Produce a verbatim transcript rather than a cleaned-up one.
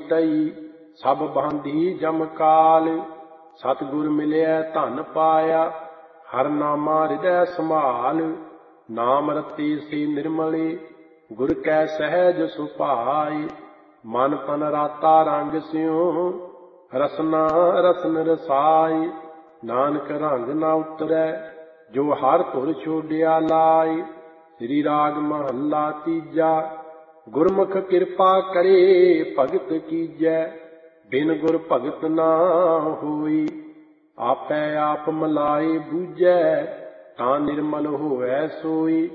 ਬੀਤਈ ਸਭ ਬਾਂਧੀ ਜਮ ਕਾਲ। ਸਤਿਗੁਰ ਮਿਲਿਆ ਧਨ ਪਾਇਆ ਹਰ ਨਾਮਾ ਹਿਰਦੈ ਸੰਭਾਲ। ਨਾਮ ਰਤੀ ਸੀ ਨਿਰਮਲੀ ਗੁਰ ਕੈ ਸਹਿਜ ਸੁਭਾਈ। ਮਨ ਤਨ ਰਾਤਾ ਰੰਗ ਸਿਉ ਰਸਨਾ ਰਸਨ ਰਸਾਈ। ਨਾਨਕ ਰੰਗ ਨਾ ਉਤਰੈ ਜੋ ਹਰ ਧੁਰ ਛੋਡਿਆ ਲਾਈ। ਸ੍ਰੀ ਰਾਗ ਮਹੱਲਾ ਤੀਜਾ। ਗੁਰਮੁਖ ਕਿਰਪਾ ਕਰੇ ਭਗਤ ਕੀਜੈ ਬਿਨ ਗੁਰ ਭਗਤ ਨਾ ਹੋਈ। ਆਪੈ ਆਪ ਮਲਾਏ ਬੂਝੈ ਤਾਂ ਨਿਰਮਲ ਹੋਵੈ ਸੋਈ।